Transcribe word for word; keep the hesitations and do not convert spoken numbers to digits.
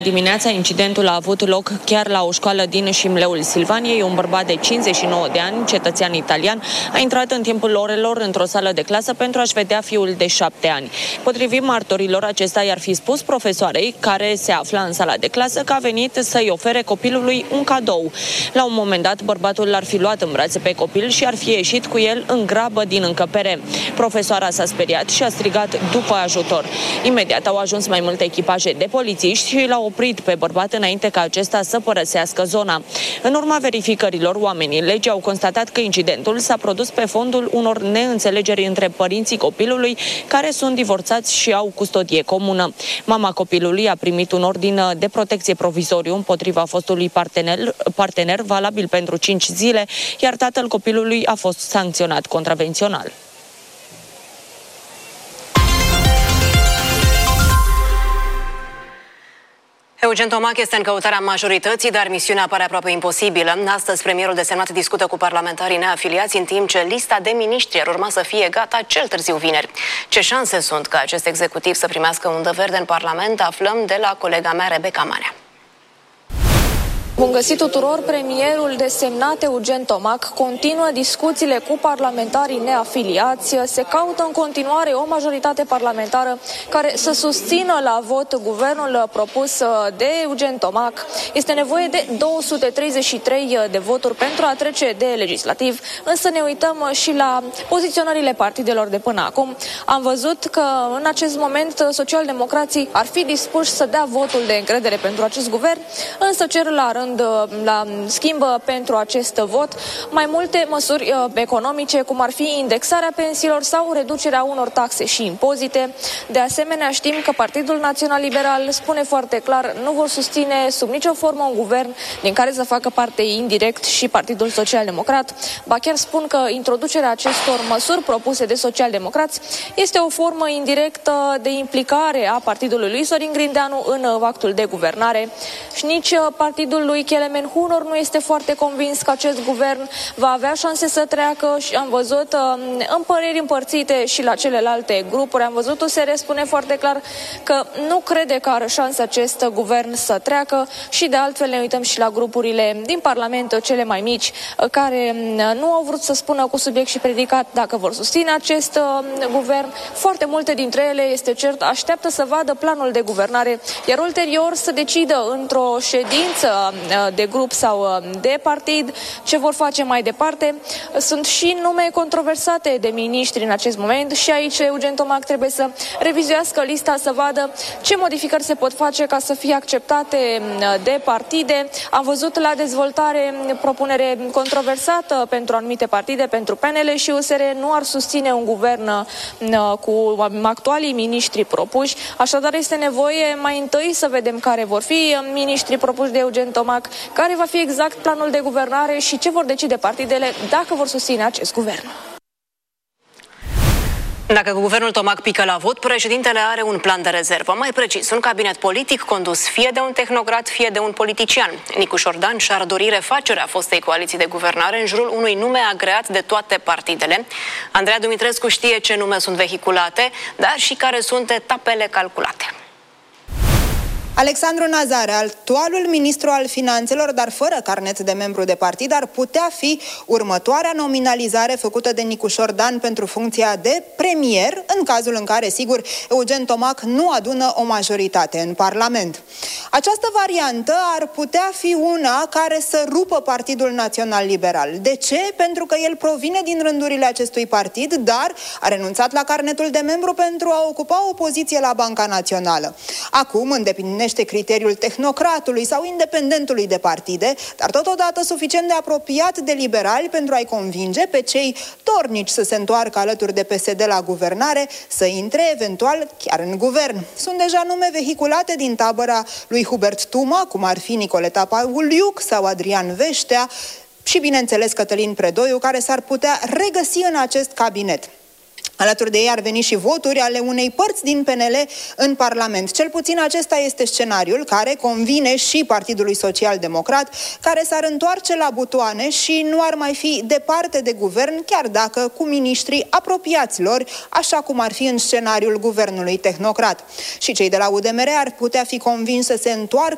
Dimineața, incidentul a avut loc chiar la o școală din Șimleul Silvaniei. Un bărbat de cincizeci și nouă de ani, cetățean italian, a intrat în timpul orelor într-o sală de clasă pentru a-și vedea fiul de șapte ani. Potrivit martorilor, acesta i-ar fi spus profesoarei, care se afla în sala de clasă, că a venit să-i ofere copilului un cadou. La un moment dat, bărbatul l-ar fi luat în brațe pe copil și ar fi ieșit cu el în grabă din încăpere. Profesoara s-a speriat și a strigat după ajutor. Imediat au ajuns mai multe echipaje de polițiști și l-au oprit pe bărbat înainte ca acesta să părăsească zona. În urma verificărilor, oamenii legii au constatat că incidentul s-a produs pe fondul unor neînțelegeri între părinții copilului, care sunt divorțați și au custodie comună. Mama copilului a primit un ordin de protecție provizoriu împotriva fostului partener, partener valabil pentru cinci zile, iar tatăl copilului a fost sancționat contravențional. Eugen Tomac este în căutarea majorității, dar misiunea pare aproape imposibilă. Astăzi, premierul desemnat discută cu parlamentarii neafiliați, în timp ce lista de miniștri ar urma să fie gata cel târziu vineri. Ce șanse sunt ca acest executiv să primească undă verde în Parlament, aflăm de la colega mea, Rebecca Manea. Bun găsit tuturor! Premierul desemnat Eugen Tomac continuă discuțiile cu parlamentarii neafiliați. Se caută în continuare o majoritate parlamentară care să susțină la vot guvernul propus de Eugen Tomac. Este nevoie de două sute treizeci și trei de voturi pentru a trece de legislativ, însă ne uităm și la poziționările partidelor de până acum. Am văzut că în acest moment socialdemocrații ar fi dispuși să dea votul de încredere pentru acest guvern, însă cer la rând la schimb pentru acest vot mai multe măsuri economice, cum ar fi indexarea pensiilor sau reducerea unor taxe și impozite. De asemenea, știm că Partidul Național Liberal spune foarte clar, nu vor susține sub nicio formă un guvern din care să facă parte indirect și Partidul Social Democrat. Ba chiar spun că introducerea acestor măsuri propuse de socialdemocrați este o formă indirectă de implicare a partidului lui Sorin Grindeanu în actul de guvernare. Și nici partidul lui Kelemen Hunor nu este foarte convins că acest guvern va avea șanse să treacă și am văzut în păreri împărțite și la celelalte grupuri. Am văzut U S R spune foarte clar că nu crede că are șanse acest guvern să treacă și de altfel ne uităm și la grupurile din Parlament, cele mai mici, care nu au vrut să spună cu subiect și predicat dacă vor susține acest guvern. Foarte multe dintre ele, este cert, așteaptă să vadă planul de guvernare, iar ulterior să decidă într-o ședință de grup sau de partid ce vor face mai departe. Sunt și nume controversate de miniștri în acest moment și aici Eugen Tomac trebuie să revizuiască lista, să vadă ce modificări se pot face ca să fie acceptate de partide. Am văzut la dezvoltare propunere controversată pentru anumite partide, pentru P N L și U S R nu ar susține un guvern cu actualii miniștri propuși. Așadar este nevoie mai întâi să vedem care vor fi miniștrii propuși de Eugen Tomac, care va fi exact planul de guvernare și ce vor decide partidele dacă vor susține acest guvern. Dacă guvernul Tomac pică la vot, președintele are un plan de rezervă. Mai precis, un cabinet politic condus fie de un tehnocrat, fie de un politician. Nicu Șordan și-ar dori refacerea fostei coaliții de guvernare în jurul unui nume agreat de toate partidele. Andreea Dumitrescu știe ce nume sunt vehiculate, dar și care sunt etapele calculate. Alexandru Nazare, actualul ministru al finanțelor, dar fără carnet de membru de partid, ar putea fi următoarea nominalizare făcută de Nicu Șordan pentru funcția de premier, în cazul în care, sigur, Eugen Tomac nu adună o majoritate în Parlament. Această variantă ar putea fi una care să rupă Partidul Național Liberal. De ce? Pentru că el provine din rândurile acestui partid, dar a renunțat la carnetul de membru pentru a ocupa o poziție la Banca Națională. Acum îndeplinește criteriul tehnocratului sau independentului de partide, dar totodată suficient de apropiat de liberali pentru a-i convinge pe cei dornici să se întoarcă alături de P S D la guvernare, să intre eventual chiar în guvern. Sunt deja nume vehiculate din tabăra lui Hubert Tuma, cum ar fi Nicoleta Pauliuc sau Adrian Veștea și, bineînțeles, Cătălin Predoiu, care s-ar putea regăsi în acest cabinet. Alături de ei ar veni și voturi ale unei părți din P N L în Parlament. Cel puțin acesta este scenariul care convine și Partidului Social Democrat, care s-ar întoarce la butoane și nu ar mai fi departe de guvern, chiar dacă cu miniștrii apropiați lor, așa cum ar fi în scenariul guvernului tehnocrat. Și cei de la U D M R ar putea fi convinși să se întoarcă